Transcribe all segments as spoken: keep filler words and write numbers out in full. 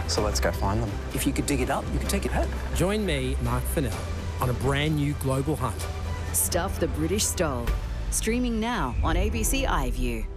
So let's go find them. If you could dig it up, you could take it home. Join me, Mark Fennell, on a brand new global hunt. Stuff the British Stole. Streaming now on A B C iView.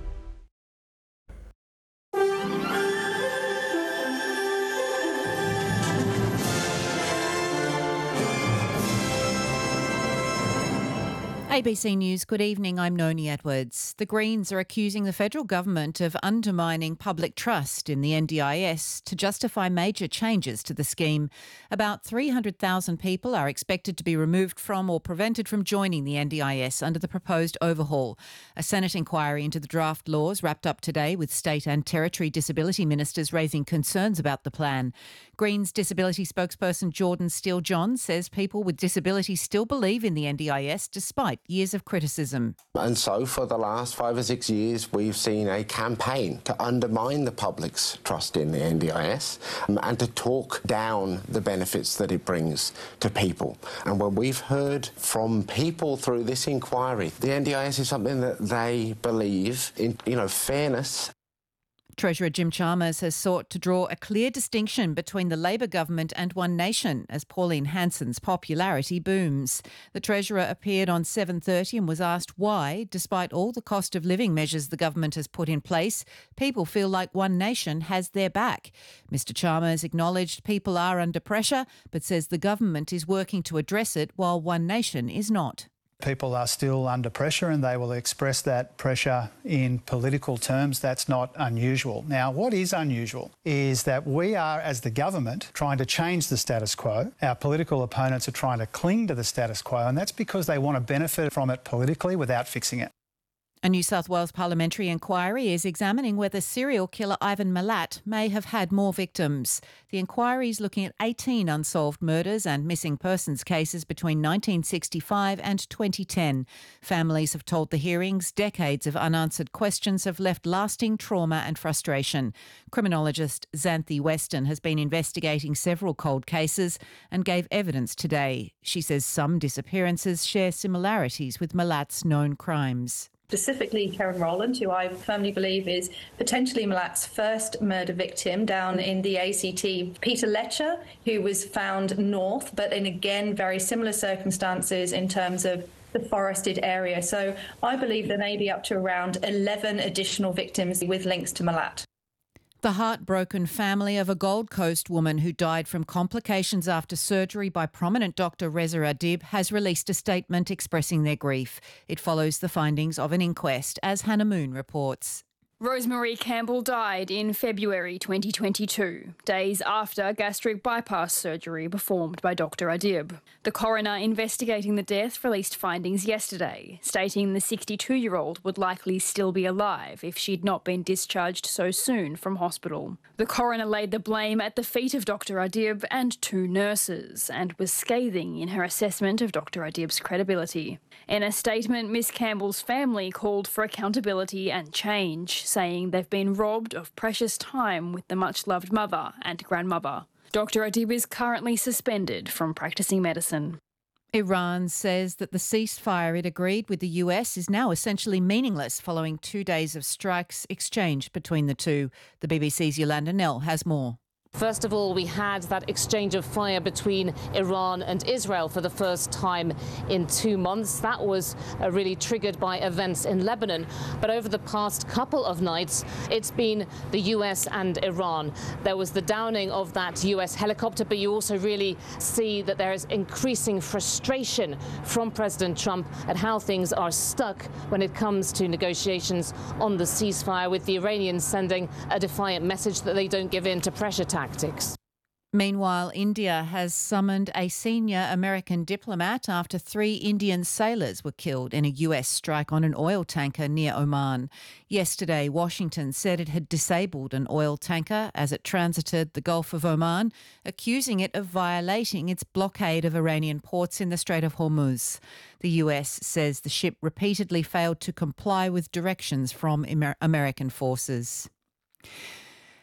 A B C News, good evening, I'm Noni Edwards. The Greens are accusing the federal government of undermining public trust in the N D I S to justify major changes to the scheme. About three hundred thousand people are expected to be removed from or prevented from joining the N D I S under the proposed overhaul. A Senate inquiry into the draft laws wrapped up today with state and territory disability ministers raising concerns about the plan. Greens disability spokesperson Jordan Steele-John says people with disabilities still believe in the N D I S despite years of criticism. And so for the last five or six years, we've seen a campaign to undermine the public's trust in the N D I S um, and to talk down the benefits that it brings to people. And when we've heard from people through this inquiry, the N D I S is something that they believe in, you know, fairness. Treasurer Jim Chalmers has sought to draw a clear distinction between the Labor government and One Nation as Pauline Hanson's popularity booms. The Treasurer appeared on seven thirty and was asked why, despite all the cost of living measures the government has put in place, people feel like One Nation has their back. Mr Chalmers acknowledged people are under pressure, but says the government is working to address it while One Nation is not. People are still under pressure and they will express that pressure in political terms. That's not unusual. Now, what is unusual is that we are, as the government, trying to change the status quo. Our political opponents are trying to cling to the status quo, and that's because they want to benefit from it politically without fixing it. A New South Wales parliamentary inquiry is examining whether serial killer Ivan Milat may have had more victims. The inquiry is looking at eighteen unsolved murders and missing persons cases between nineteen sixty-five and twenty ten. Families have told the hearings decades of unanswered questions have left lasting trauma and frustration. Criminologist Xanthi Weston has been investigating several cold cases and gave evidence today. She says some disappearances share similarities with Milat's known crimes. Specifically Karen Rowland, who I firmly believe is potentially Milat's first murder victim down in the A C T. Peter Letcher, who was found north, but in again very similar circumstances in terms of the forested area. So I believe there may be up to around eleven additional victims with links to Milat. The heartbroken family of a Gold Coast woman who died from complications after surgery by prominent doctor Reza Adib has released a statement expressing their grief. It follows the findings of an inquest, as Hannah Moon reports. Rosemary Campbell died in February twenty twenty-two, days after gastric bypass surgery performed by Doctor Adib. The coroner investigating the death released findings yesterday, stating the sixty-two-year-old would likely still be alive if she'd not been discharged so soon from hospital. The coroner laid the blame at the feet of Doctor Adib and two nurses and was scathing in her assessment of Doctor Adib's credibility. In a statement, Miss Campbell's family called for accountability and change, saying they've been robbed of precious time with the much-loved mother and grandmother. Doctor Adib is currently suspended from practising medicine. Iran says that the ceasefire it agreed with the U S is now essentially meaningless following two days of strikes exchanged between the two. The B B C's Yolanda Nell has more. First of all, we had that exchange of fire between Iran and Israel for the first time in two months. That was uh, really triggered by events in Lebanon. But over the past couple of nights, it's been the U S and Iran. There was the downing of that U S helicopter, but you also really see that there is increasing frustration from President Trump at how things are stuck when it comes to negotiations on the ceasefire, with the Iranians sending a defiant message that they don't give in to pressure tactics. Tactics. Meanwhile, India has summoned a senior American diplomat after three Indian sailors were killed in a U S strike on an oil tanker near Oman. Yesterday, Washington said it had disabled an oil tanker as it transited the Gulf of Oman, accusing it of violating its blockade of Iranian ports in the Strait of Hormuz. The U S says the ship repeatedly failed to comply with directions from Amer- American forces.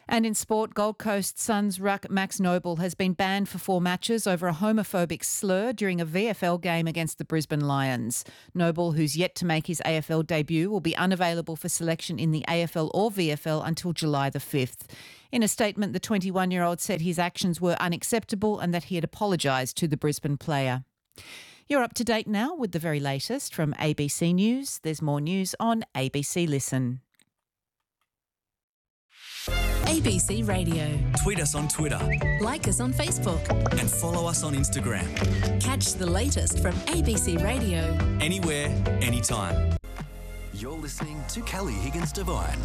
And in sport, Gold Coast Suns ruck Max Noble has been banned for four matches over a homophobic slur during a V F L game against the Brisbane Lions. Noble, who's yet to make his A F L debut, will be unavailable for selection in the A F L or V F L until July the fifth. In a statement, the twenty-one-year-old said his actions were unacceptable and that he had apologised to the Brisbane player. You're up to date now with the very latest from A B C News. There's more news on A B C Listen. A B C Radio. Tweet us on Twitter. Like us on Facebook. And follow us on Instagram. Catch the latest from A B C Radio. Anywhere, anytime. You're listening to Kelly Higgins Devine.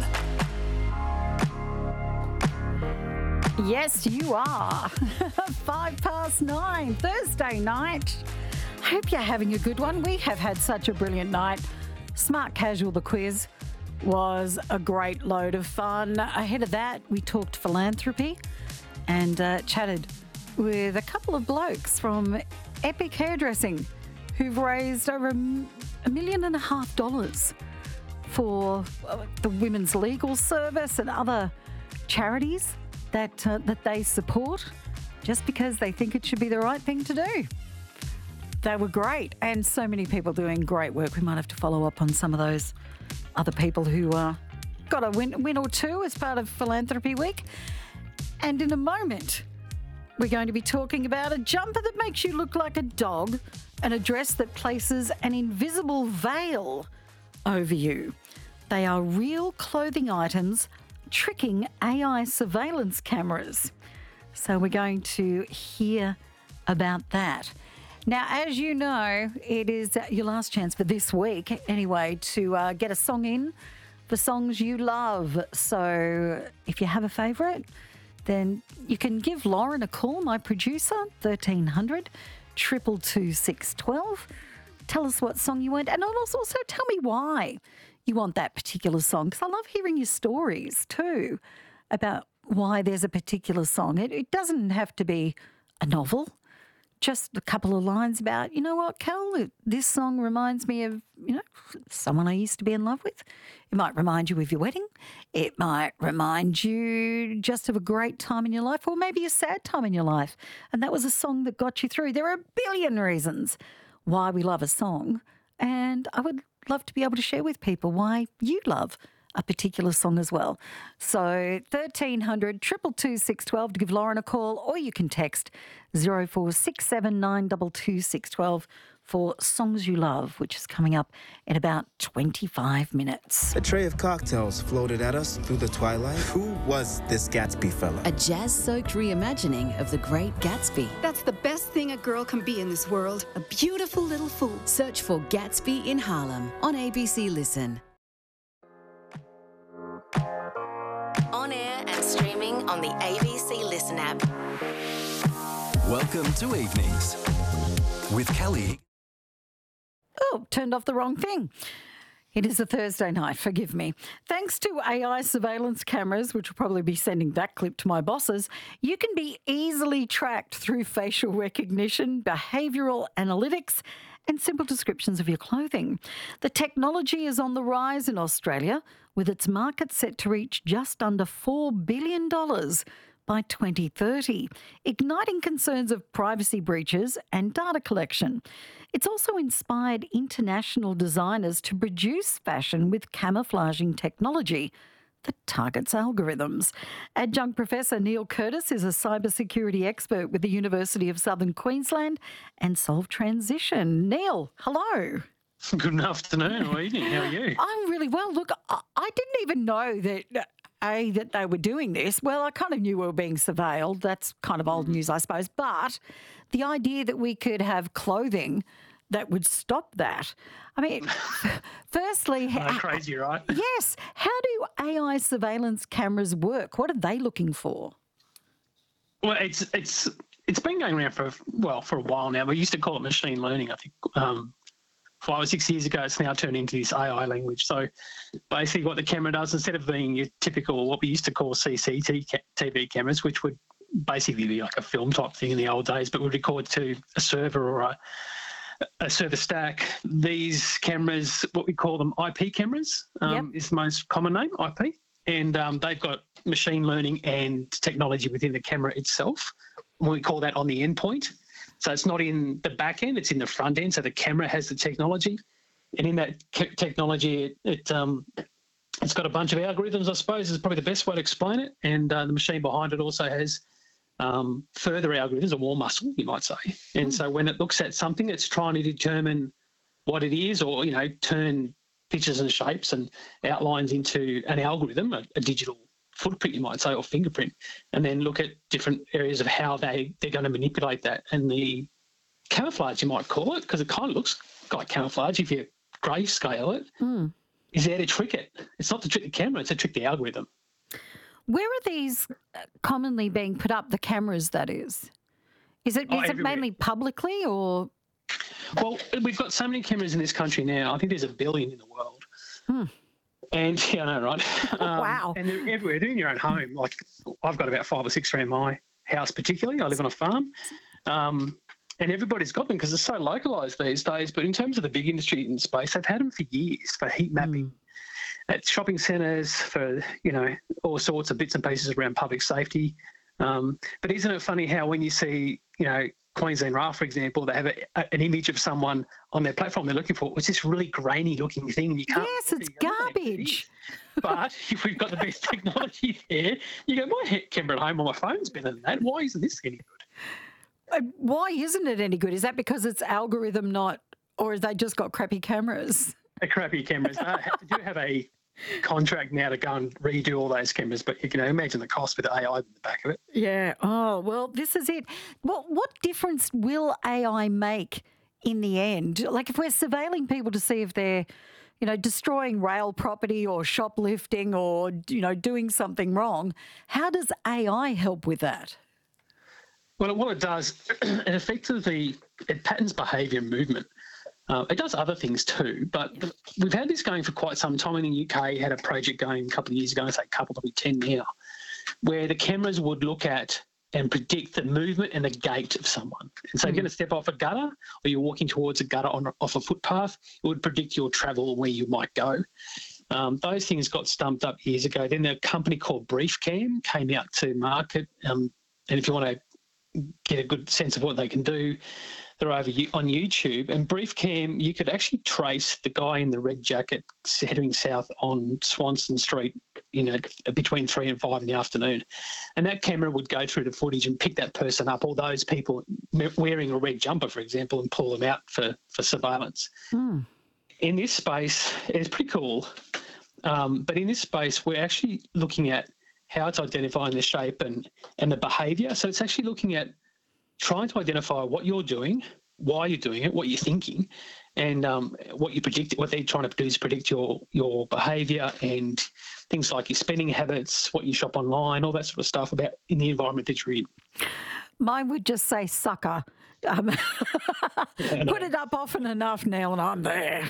Yes, you are. Five past nine, Thursday night. Hope you're having a good one. We have had such a brilliant night. Smart Casual, the quiz, was a great load of fun. Ahead of that, we talked philanthropy and uh, chatted with a couple of blokes from Epic Hairdressing who've raised over a million and a half dollars for the Women's Legal Service and other charities that uh, that they support just because they think it should be the right thing to do. They were great, and so many people doing great work. We might have to follow up on some of those other people who uh, got a win, win or two as part of Philanthropy Week. And in a moment, we're going to be talking about a jumper that makes you look like a dog and a dress that places an invisible veil over you. They are real clothing items tricking A I surveillance cameras. So we're going to hear about that. Now, as you know, it is your last chance for this week, anyway, to uh, get a song in for songs you love. So if you have a favourite, then you can give Lauren a call, my producer, thirteen hundred, two two two, six one two. Tell us what song you want, and also, also tell me why you want that particular song, because I love hearing your stories too about why there's a particular song. It, it doesn't have to be a novel. Just a couple of lines about, you know what, Cal, this song reminds me of, you know, someone I used to be in love with. It might remind you of your wedding. It might remind you just of a great time in your life, or maybe a sad time in your life. And that was a song that got you through. There are a billion reasons why we love a song. And I would love to be able to share with people why you love a particular song as well. So thirteen hundred, two two two, six one two to give Lauren a call, or you can text zero four six seven nine two two six one two for Songs You Love, which is coming up in about twenty-five minutes. A tray of cocktails floated at us through the twilight. Who was this Gatsby fella? A jazz-soaked reimagining of The Great Gatsby. That's the best thing a girl can be in this world. A beautiful little fool. Search for Gatsby in Harlem on A B C Listen. On air and streaming on the A B C Listen app. Welcome to Evenings with Kelly. Oh, turned off the wrong thing. It is a Thursday night, forgive me. Thanks to A I surveillance cameras, which will probably be sending that clip to my bosses, you can be easily tracked through facial recognition, behavioural analytics, and simple descriptions of your clothing. The technology is on the rise in Australia, with its market set to reach just under four billion dollars by twenty thirty, igniting concerns of privacy breaches and data collection. It's also inspired international designers to produce fashion with camouflaging technology that targets algorithms. Adjunct Professor Neil Curtis is a cybersecurity expert with the University of Southern Queensland and Solve Transition. Neil, hello. Good afternoon or evening. How are you? I'm really well. Look, I, I didn't even know that, A, that they were doing this. Well, I kind of knew we were being surveilled. That's kind of old news, I suppose. But the idea that we could have clothing that would stop that. I mean, firstly... Uh, crazy, right? Yes. How do A I surveillance cameras work? What are they looking for? Well, it's it's it's been going around for, well, for a while now. We used to call it machine learning, I think. Um, five or six years ago, it's now turned into this A I language. So basically what the camera does, instead of being your typical, what we used to call C C T V cameras, which would basically be like a film type thing in the old days, but would record to a server or a, a server stack. These cameras, what we call them I P cameras, um, yep. is the most common name, I P. and um, they've got machine learning and technology within the camera itself. We call that on the endpoint. So it's not in the back end, it's in the front end. So the camera has the technology. And in that c- technology, it, it, um, it's got a bunch of algorithms, I suppose, is probably the best way to explain it. And uh, the machine behind it also has um, further algorithms, or more muscle, you might say. And mm. so when it looks at something, it's trying to determine what it is, or, you know, turn pictures and shapes and outlines into an algorithm, a, a digital footprint, you might say, or fingerprint, and then look at different areas of how they, they're going to manipulate that. And the camouflage, you might call it, because it kind of looks like camouflage if you grayscale it, mm. is there to trick it. It's not to trick the camera, it's to trick the algorithm. Where are these commonly being put up, the cameras, that is? Is it, Oh, is it everywhere. mainly publicly or...? Well, we've got so many cameras in this country now. I think there's a billion in the world. Hmm. And, yeah, I know, right? Um, Wow. And they're everywhere. They're in your own home. Like, I've got about five or six around my house particularly. I live on a farm. Um, and everybody's got them because it's so localised these days. But in terms of the big industry in space, they've had them for years for heat mapping mm. at shopping centres, for, you know, all sorts of bits and pieces around public safety. Um, but isn't it funny how when you see, you know, Queensland Rail, for example, they have a, a, an image of someone on their platform they're looking for. It's this really grainy looking thing. You can't. Yes, it's garbage. But if we've got the best technology there, you go, my camera at home on my phone's better than that. Why isn't this any good? Uh, Why isn't it any good? Is that because it's algorithm not, or have they just got crappy cameras? A crappy cameras. No, they do have a contract now to go and redo all those cameras, but you can imagine the cost with the A I in the back of it. Yeah. Oh, well, this is it. What what difference will A I make in the end? Like if we're surveilling people to see if they're, you know, destroying rail property or shoplifting or, you know, doing something wrong, how does A I help with that? Well, what it does, it effectively, it patterns behaviour and movement. Uh, it does other things too, but we've had this going for quite some time. In the U K, had a project going a couple of years ago, I say a couple, probably ten now, where the cameras would look at and predict the movement and the gait of someone. And so mm. if you're going to step off a gutter or you're walking towards a gutter on off a footpath, it would predict your travel, where you might go. Um, those things got stumped up years ago. Then a company called BriefCam came out to market, um, and if you want to get a good sense of what they can do, they're over on YouTube. And BriefCam, you could actually trace the guy in the red jacket heading south on Swanston Street, you know, between three and five in the afternoon. And that camera would go through the footage and pick that person up, or those people wearing a red jumper, for example, and pull them out for, for surveillance. Mm. In this space, it's pretty cool. Um, but in this space, we're actually looking at how it's identifying the shape and, and the behaviour. So it's actually looking at trying to identify what you're doing, why you're doing it, what you're thinking, and um, what you predict. What they're trying to do is predict your your behaviour and things like your spending habits, what you shop online, all that sort of stuff about in the environment that you're in. Mine would just say sucker. Um, yeah, put it up often enough now and I'm there.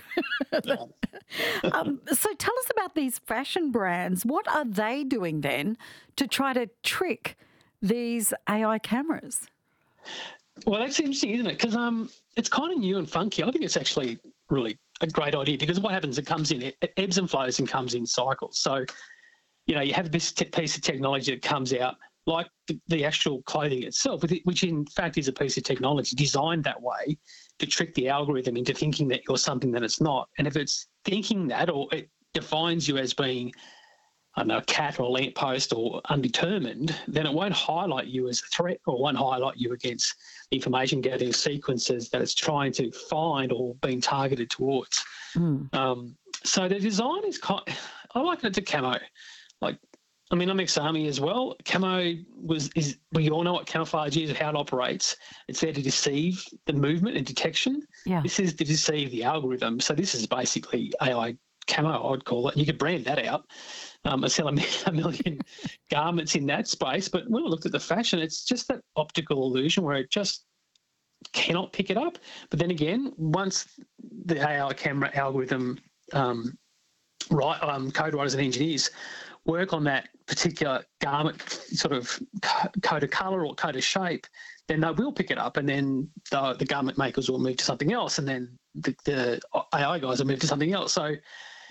um, so tell us about these fashion brands. What are they doing then to try to trick these A I cameras? Well, that's interesting, isn't it? Because um, it's kind of new and funky. I think it's actually really a great idea, because what happens, it comes in, it ebbs and flows and comes in cycles. So, you know, you have this te- piece of technology that comes out, like the, the actual clothing itself, which in fact is a piece of technology designed that way to trick the algorithm into thinking that you're something that it's not. And if it's thinking that, or it defines you as being, I don't know, a cat or a lamppost or undetermined, then it won't highlight you as a threat, or won't highlight you against information gathering sequences that it's trying to find or being targeted towards. Mm. Um, so the design is kind, I liken it to camo. Like, I mean, I'm ex-army as well. Camo was is we all know what camouflage is, how it operates. It's there to deceive the movement and detection. Yeah. This is to deceive the algorithm. So this is basically A I camo, I'd call it. And you could brand that out. Um, I sell a, a million garments in that space. But when I looked at the fashion, it's just that optical illusion where it just cannot pick it up. But then again, once the A I camera algorithm um, right, um, code writers and engineers work on that particular garment sort of code of colour or code of shape, then they will pick it up, and then the, the garment makers will move to something else, and then the, the A I guys will move to something else. So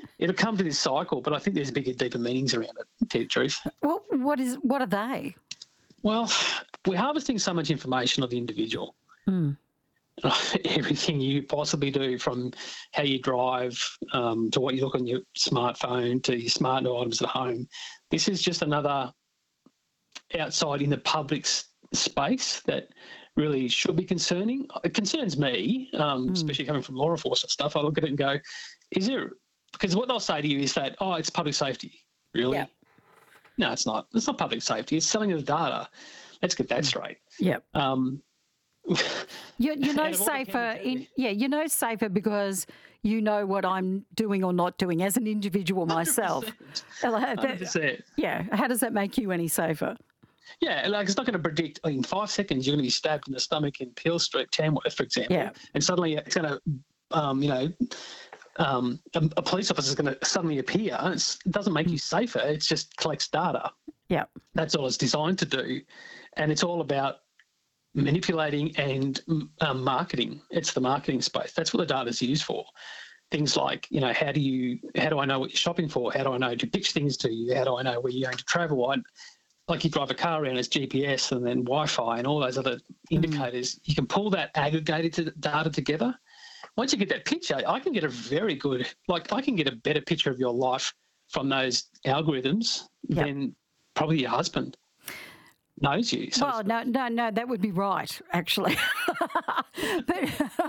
it'll come to this cycle, but I think there's bigger, deeper meanings around it, to tell you the truth. Well, what is what are they? Well, we're harvesting so much information of the individual. Mm. Everything you possibly do, from how you drive um, to what you look on your smartphone to your smart items at home. This is just another outside in the public s- space that really should be concerning. It concerns me, um, mm. especially coming from law enforcement stuff. I look at it and go, is there, because what they'll say to you is that, oh, it's public safety. Really? Yep. No, it's not. It's not public safety. It's selling of the data. Let's get that straight. Yep. Um, you, you know Out of all the safer, cameras, in, yeah, you know safer because you know what I'm doing or not doing as an individual myself. one hundred percent. Yeah, how does that make you any safer? Yeah, like it's not going to predict like, in five seconds you're going to be stabbed in the stomach in Peel Street, Tamworth, for example, Yeah. and suddenly it's going to, um, you know, um, a, a police officer is going to suddenly appear. It's, it doesn't make you safer. It just collects data. Yeah, That's all it's designed to do, and it's all about manipulating and um, marketing. It's the marketing space. That's what the data is used for. Things like, you know, how do you, how do I know what you're shopping for? How do I know to pitch things to you? How do I know where you're going to travel? I, like you drive a car around, it's G P S and then Wi-Fi and all those other indicators. You can pull that aggregated data together. Once you get that picture, I can get a very good, like I can get a better picture of your life from those algorithms Yep. than probably your husband knows you. So well, no, no, no, that would be right, actually. but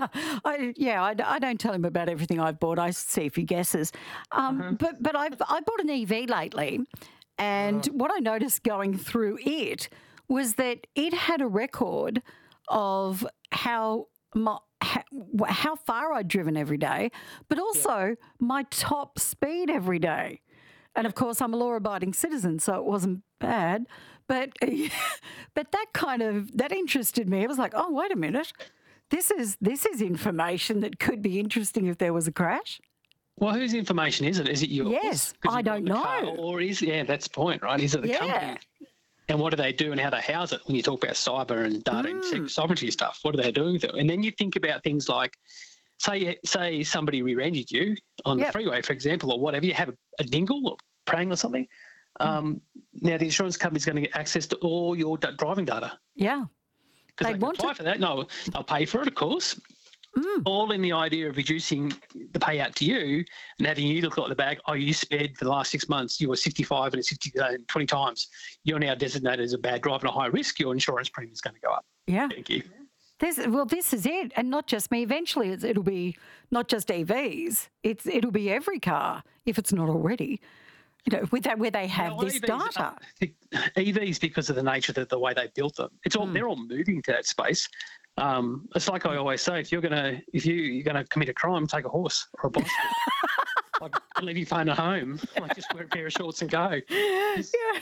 I, yeah, I, I don't tell him about everything I've bought. I see if he guesses. Um, Uh-huh. But but I've I bought an E V lately, and what I noticed going through it was that it had a record of how my, how, how far I'd driven every day, but also my top speed every day. And of course, I'm a law-abiding citizen, so it wasn't bad. But but that kind of that interested me. I was like, oh, wait a minute, this is this is information that could be interesting if there was a crash. Well, whose information is it? Is it yours? Yes, 'Cause I you don't bought the car, know. or is yeah, that's the point, right? Is it the Yeah. company? And what do they do and how they house it? When you talk about cyber and data Mm. and sovereignty stuff, what are they doing with it? And then you think about things like, say, say somebody rear-ended you on Yep. the freeway, for example, or whatever. You have a, a dingle or prang or something. Um, now the insurance company's going to get access to all your d- driving data. Yeah. Because They they, want can apply it. for that. No, they'll pay for it, of course. Mm. All in the idea of reducing the payout to you and having you look like the bag. Oh, you sped for the last six months. You were sixty-five and it's sixty, uh, twenty times. You're now designated as a bad driver and a high risk. Your insurance premium is going to go up. Yeah. Thank you. This, well, this is it, and not just me. Eventually, it's, it'll be not just E Vs. It's it'll be every car if it's not already. You know, with that where they have Well, this E Vs data. are- E Vs, because of the nature of the, the way they built them, it's all they're all moving to that space. Um, it's like I always say: if you're gonna if you you're gonna commit a crime, take a horse or a bicycle. Like, don't leave your phone at home. Like, just wear a pair of shorts and go. Yeah.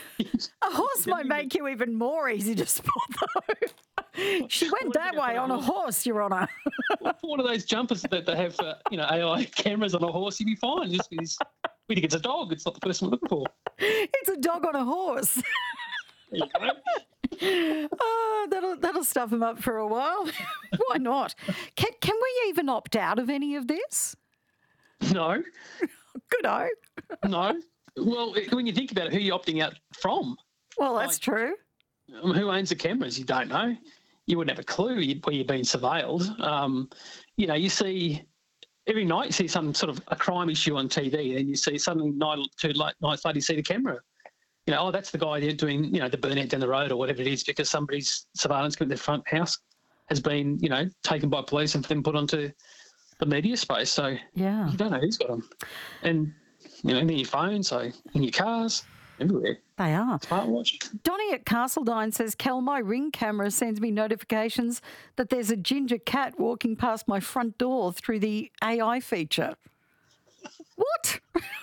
A horse might make you even more easy to spot, though. She went that way on a horse, Your Honour. One of those jumpers that they have, uh, you know, A I cameras on a horse, you'd be fine. Just because we think it's a dog, it's not the person we're looking for. It's a dog on a horse. There you go. Oh, that'll that'll stuff him up for a while. Why not? Can can we even opt out of any of this? No, Good oh. no. Well, when you think about it, who are you opting out from? Well, that's true. Um, who owns the cameras? You don't know. You wouldn't have a clue where you're being surveilled. Um, you know, you see every night you see some sort of a crime issue on T V, and you see suddenly night two late nights later you see the camera. You know, oh, that's the guy there doing, you know, the burnout down the road or whatever it is, because somebody's surveillance in their front house has been, you know, taken by police and then put onto the media space. So Yeah. you don't know who's got them. And, you know, in your phone, so in your cars, everywhere. They are. Smartwatch. Donnie at Castledine says, Kel, my Ring camera sends me notifications that there's a ginger cat walking past my front door through the A I feature. What?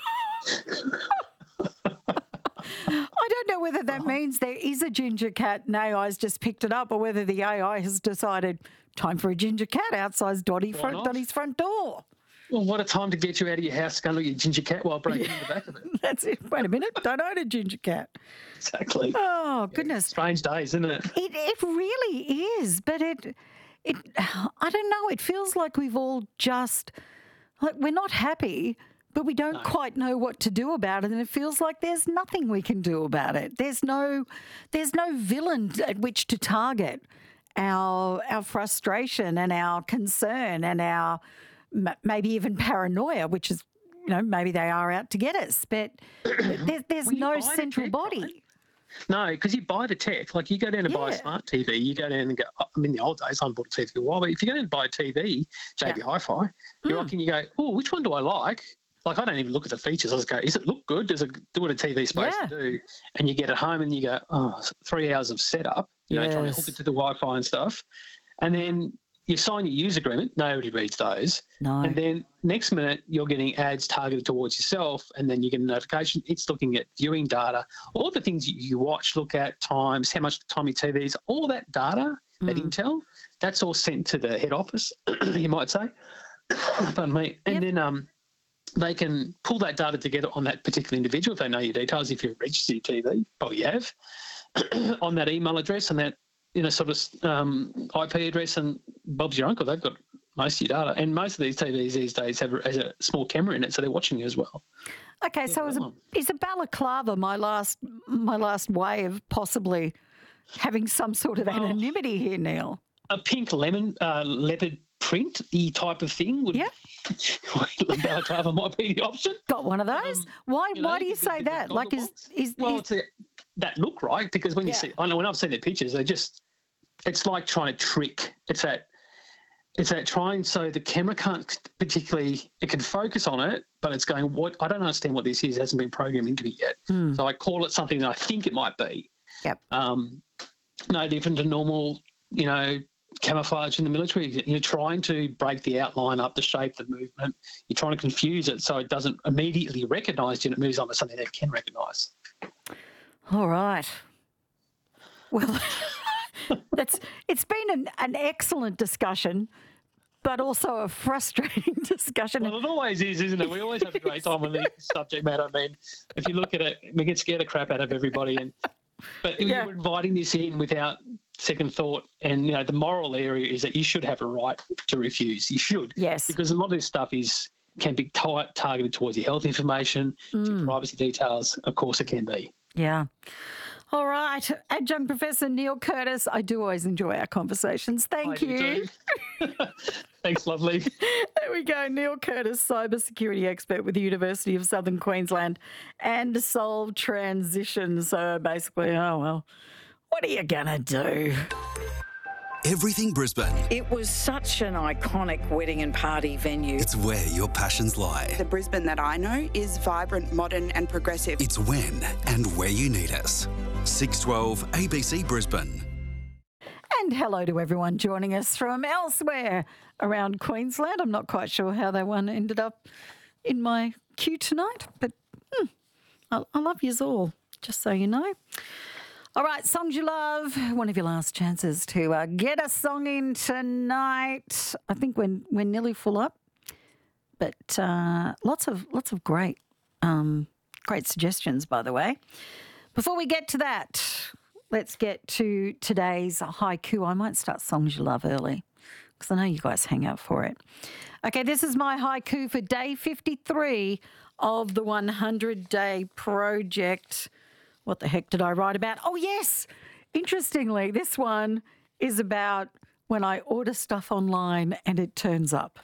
I don't know whether that means there is a ginger cat and A I's just picked it up, or whether the A I has decided time for a ginger cat outside Donnie Why front, not? Donnie's front door. Well, what a time to get you out of your house to go look at your ginger cat while breaking in the back of it. That's it. Wait a minute. Don't own a ginger cat. Exactly. Oh, goodness. Strange days, isn't it? It it really is, but it it I don't know. It feels like we've all just like we're not happy, but we don't no. quite know what to do about it, and it feels like there's nothing we can do about it. There's no, there's no villain at which to target our our frustration and our concern and our maybe even paranoia, which is, you know, maybe they are out to get us. But there's, there's well, no central tech, body. Right? No, because you buy the tech. Like, you go down and yeah. buy a smart T V, you go down and go, I mean, in the old days, I bought a T V for a while, but if you go down and buy a T V, J B yeah. Hi-Fi, you're mm. like, and you go, oh, which one do I like? Like, I don't even look at the features. I just go, does it look good? Does it do what a T V's supposed yeah. to do? And you get it home and you go, oh, three hours of setup, you yes. know, trying to hook it to the Wi-Fi and stuff. And then you sign your user agreement. Nobody reads those. No. And then next minute, you're getting ads targeted towards yourself, and then you get a notification. It's looking at viewing data, all the things you watch, look at, times, how much time your T V is, all that data, mm. that intel, that's all sent to the head office, you might say. Pardon me. And yep. then um, they can pull that data together on that particular individual if they know your details, if you're registered your T V, probably you have, on that email address and that, you know, sort of um, I P address, and Bob's your uncle. They've got most of your data, and most of these T Vs these days have a, has a small camera in it, so they're watching you as well. Okay, yeah, so is a, is a balaclava my last my last way of possibly having some sort of anonymity oh, here, Neil? A pink lemon uh, leopard print, the type of thing would. Yeah. Balaclava might be the option. Got one of those? Um, why? Why know, do you say that? Like, is is well, is, it's a, that look, right? Because when yeah. you see, I know when I've seen the pictures, they just, it's like trying to trick. It's that, it's that trying so the camera can't particularly, it can focus on it, but it's going, what? I don't understand what this is. It hasn't been programmed into it yet. Mm. So I call it something that I think it might be. Yep. Um, no different to normal, you know, camouflage in the military. You're trying to break the outline up, the shape, the movement. You're trying to confuse it so it doesn't immediately recognise you and it moves on to something that it can recognise. All right. Well, that's it's been an, an excellent discussion, but also a frustrating discussion. Well, it always is, isn't it? We always have a great time on this subject matter. I mean, if you look at it, we get scared the crap out of everybody. And But yeah. you're inviting this in without second thought, and, you know, the moral area is that you should have a right to refuse. You should. Yes. Because a lot of this stuff is can be t- targeted towards your health information, mm. your privacy details. Of course it can be. Yeah. All right. Adjunct Professor Neil Curtis, I do always enjoy our conversations. Thank I you. Thanks, lovely. There we go. Neil Curtis, cybersecurity expert with the University of Southern Queensland and Solve Transition. So basically, oh, well, what are you going to do? Everything Brisbane. It was such an iconic wedding and party venue. It's where your passions lie. The Brisbane that I know is vibrant, modern and progressive. It's when and where you need us. six twelve A B C Brisbane. And hello to everyone joining us from elsewhere around Queensland. I'm not quite sure how that one ended up in my queue tonight, but hmm, I, I love yous all, just so you know. All right, songs you love. One of your last chances to uh, get a song in tonight. I think we're, we're nearly full up, but uh, lots of lots of great um, great suggestions, by the way. Before we get to that, let's get to today's haiku. I might start songs you love early because I know you guys hang out for it. Okay, this is my haiku for day fifty-three of the one hundred day project. What the heck did I write about? Oh, yes. Interestingly, this one is about when I order stuff online and it turns up.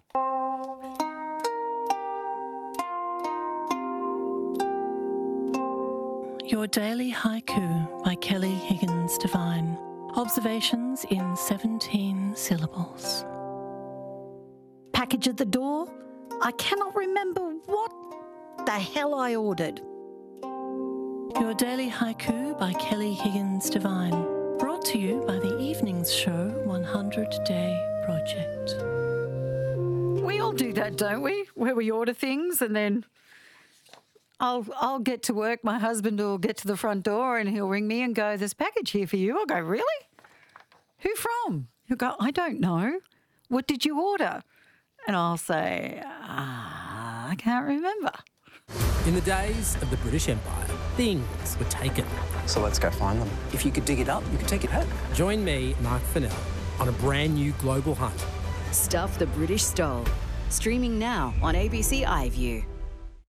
Your Daily Haiku by Kelly Higgins Devine. Observations in seventeen syllables. Package at the door. I cannot remember what the hell I ordered. Your Daily Haiku by Kelly Higgins Devine. Brought to you by the Evenings Show one hundred day Project. We all do that, don't we? Where we order things and then I'll I'll get to work, my husband will get to the front door and he'll ring me and go, there's a package here for you. I'll go, really? Who from? He'll go, I don't know. What did you order? And I'll say, ah, I can't remember. In the days of the British Empire, things were taken. So let's go find them. If you could dig it up, you could take it home. Join me, Mark Fennell, on a brand new global hunt. Stuff the British Stole. Streaming now on A B C iView.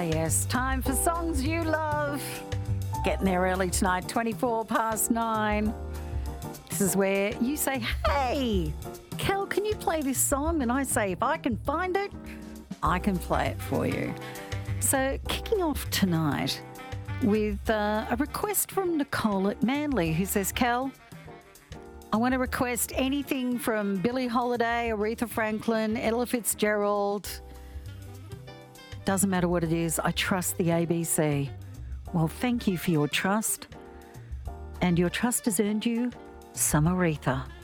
yes, time for songs you love. Getting there early tonight, twenty-four past nine. This is where you say, hey, Kel, can you play this song? And I say, if I can find it, I can play it for you. So kicking off tonight with uh, a request from Nicole at Manly, who says, Kel, I want to request anything from Billie Holiday, Aretha Franklin, Ella Fitzgerald. Doesn't matter what it is, I trust the A B C. Well, thank you for your trust. And your trust has earned you some Aretha.